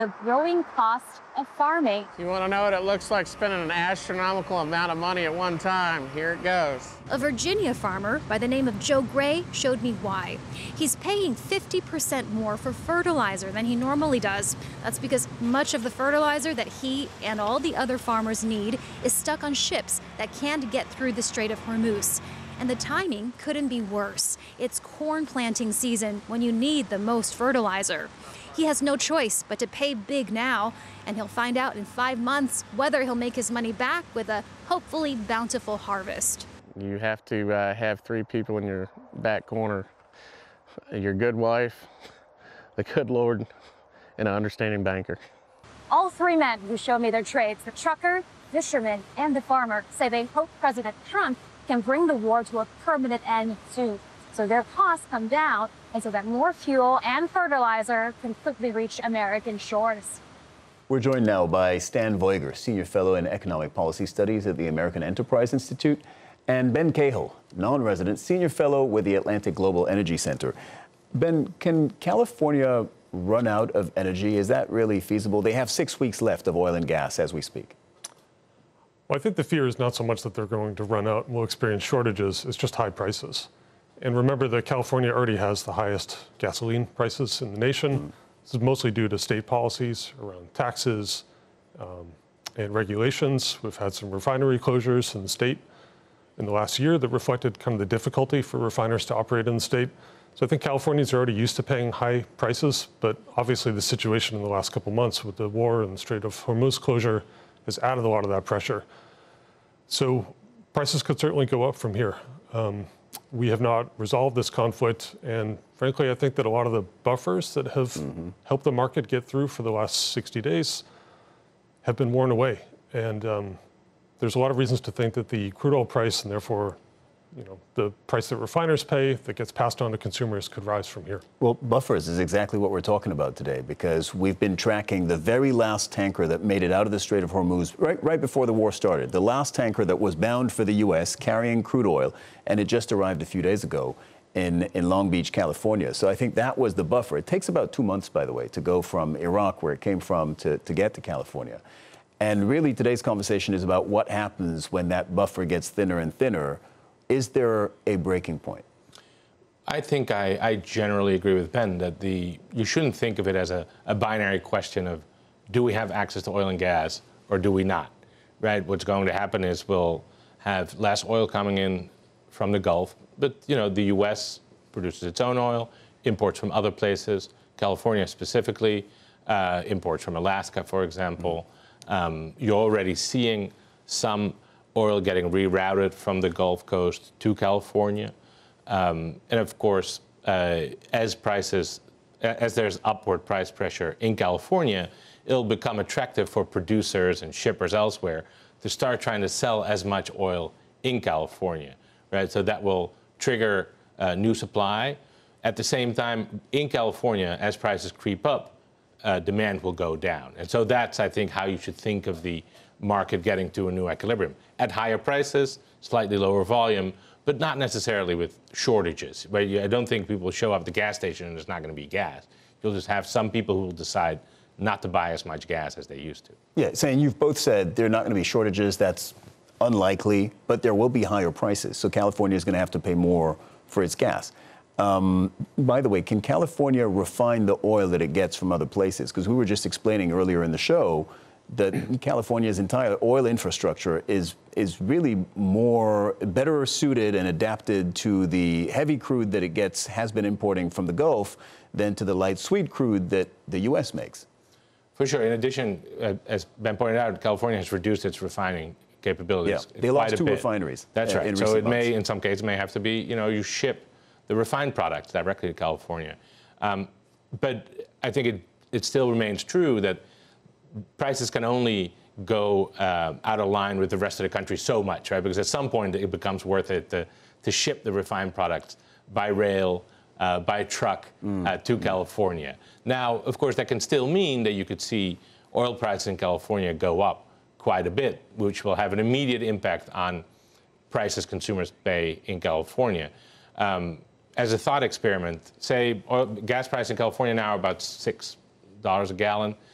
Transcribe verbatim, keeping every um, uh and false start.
The growing cost of farming. You want to know what it looks like spending an astronomical amount of money at one time? Here it goes. A Virginia farmer by the name of Joe Gray showed me why. He's paying fifty percent more for fertilizer than he normally does. That's because much of the fertilizer that he and all the other farmers need is stuck on ships that can't get through the Strait of Hormuz. And the timing couldn't be worse. It's corn planting season when you need the most fertilizer. He has no choice but to pay big now, and he'll find out in five months whether he'll make his money back with a hopefully bountiful harvest. You have to uh, have three people in your back corner. Your good wife, the good Lord, and an understanding banker. All three men who showed me their trades, the trucker, fisherman, and the farmer, say they hope President Trump can bring the war to a permanent end soon, so their costs come down and so that more fuel and fertilizer can quickly reach American shores. We're joined now by Stan Voiger, Senior Fellow in Economic Policy Studies at the American Enterprise Institute, and Ben Cahill, non-resident Senior Fellow with the Atlantic Global Energy Center. Ben, can California run out of energy? Is that really feasible? They have six weeks left of oil and gas as we speak. Well, I think the fear is not so much that they're going to run out and we'll experience shortages, it's just high prices. And remember that California already has the highest gasoline prices in the nation. Mm. This is mostly due to state policies around taxes um, and regulations. We've had some refinery closures in the state in the last year that reflected kind of the difficulty for refiners to operate in the state. So I think Californians are already used to paying high prices, but obviously the situation in the last couple months with the war and the Strait of Hormuz closure has added a lot of that pressure. So prices could certainly go up from here. Um, We have not resolved this conflict, and frankly, I think that a lot of the buffers that have mm-hmm. helped the market get through for the last sixty days have been worn away. And um, there's a lot of reasons to think that the crude oil price, and therefore, you know, the price that refiners pay that gets passed on to consumers, could rise from here. Well, buffers is exactly what we're talking about today, because we've been tracking the very last tanker that made it out of the Strait of Hormuz right, right before the war started. The last tanker that was bound for the U S carrying crude oil, and it just arrived a few days ago in, in Long Beach, California. So I think that was the buffer. It takes about two months, by the way, to go from Iraq, where it came from, to, to get to California. And really, today's conversation is about what happens when that buffer gets thinner and thinner. Is there a breaking point? I think I, I generally agree with Ben that the you shouldn't think of it as a, a binary question of do we have access to oil and gas or do we not, right? What's going to happen is we'll have less oil coming in from the Gulf, but you know the U S produces its own oil, imports from other places, California specifically, uh, imports from Alaska, for example. Mm-hmm. um, you're already seeing some oil getting rerouted from the Gulf Coast to California. Um, and of course, uh, as prices, as there's upward price pressure in California, it'll become attractive for producers and shippers elsewhere to start trying to sell as much oil in California, right? So that will trigger uh, new supply. At the same time, in California, as prices creep up, uh, demand will go down. And so that's, I think, how you should think of the market getting to a new equilibrium. At higher prices, slightly lower volume, but not necessarily with shortages. But I don't think people will show up at the gas station and there's not going to be gas. You'll just have some people who will decide not to buy as much gas as they used to. Yeah, saying you've both said there are not going to be shortages. That's unlikely, but there will be higher prices. So California is going to have to pay more for its gas. Um, by the way, can California refine the oil that it gets from other places? Because we were just explaining earlier in the show that California's entire oil infrastructure is is really more better suited and adapted to the heavy crude that it gets has been importing from the Gulf than to the light sweet crude that the U S makes. For sure. In addition, uh, as Ben pointed out, California has reduced its refining capabilities. Yeah, they lost two bit. refineries. That's uh, right. So it months. may, in some cases, may have to be, you know, you ship the refined products directly to California. Um, but I think it it still remains true that prices can only go uh, out of line with the rest of the country so much, right? Because at some point it becomes worth it to, to ship the refined products by rail, uh, by truck mm. uh, to mm. California. Now, of course, that can still mean that you could see oil prices in California go up quite a bit, which will have an immediate impact on prices consumers pay in California. Um, as a thought experiment, say oil, gas prices in California now are about six dollars a gallon.